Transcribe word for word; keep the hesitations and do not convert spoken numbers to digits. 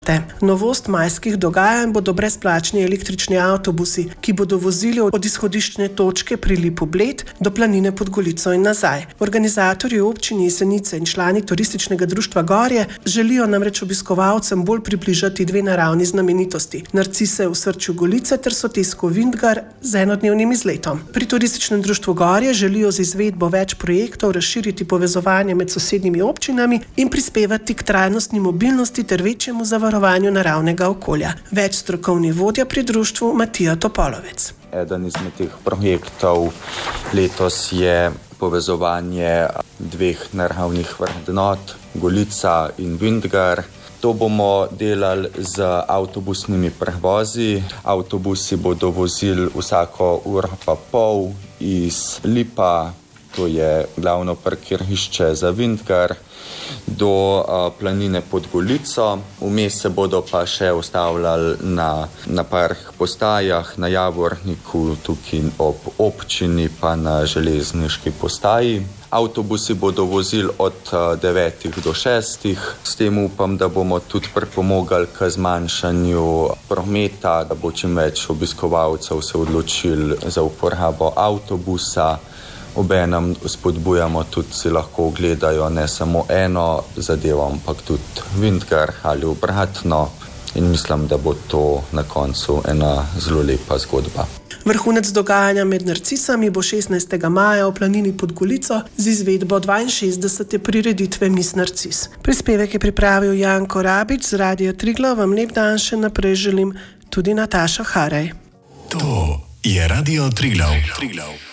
Novost majskih dogajanj bodo brezplačni električni avtobusi, ki bodo vozili od izhodiščne točke pri Lipu Bled do planine pod Golico in nazaj. Organizatorji občini Jesenice in člani turističnega društva Gorje želijo namreč obiskovalcem bolj približati dve naravni znamenitosti: Narcise v srčju Golice ter sotesko Vintgar z enodnevnim izletom. Pri turističnem društvu Gorje želijo z izvedbo več projektov razširiti povezovanje med sosednjimi občinami in prispevati k trajnostni mobilnosti ter večjemu zavarovanju naravnega okolja. Več strokovni vodja pri društvu Matija Topolovec. Eden izmed teh projektov letos je povezovanje dveh naravnih vrednot, Golica in Vintgar. To bomo delali z avtobusnimi prevozi. Avtobusi bodo vozili vsako uro pa pol iz Lipa, to je glavno parkirišče za Vintgar, do uh, planine pod Golico. Vmes se bodo pa še ustavljali na, na par postajah, na Javorniku, tukaj ob občini, pa na železniški postaji. Avtobusi bodo vozili od uh, devetih do šestih. S tem upam, da bomo tudi pripomogli k zmanjšanju prometa, da bo čim več obiskovalcev se odločili za uporabo avtobusa. Obenem spodbujamo tudi, si lahko ogledajo ne samo eno zadevo, ampak tudi Vintgar ali obratno, in mislim, da bo to na koncu ena zelo lepa zgodba. Vrhunec dogajanja med narcisami bo šestnajstega maja v planini pod Golico z izvedbo dvainšestdesete prireditve Miss Narcis. Prispevek je pripravil Janko Rabič z Radia Triglav. Vam lep dan še naprej želim tudi Nataša Haraj. To je Radio Triglav. Triglav.